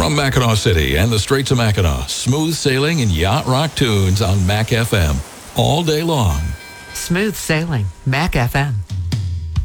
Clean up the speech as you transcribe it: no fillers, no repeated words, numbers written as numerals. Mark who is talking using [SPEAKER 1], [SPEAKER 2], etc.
[SPEAKER 1] From Mackinac City and the Straits of Mackinac, smooth sailing and yacht rock tunes on Mac FM all day long.
[SPEAKER 2] Smooth sailing, Mac FM.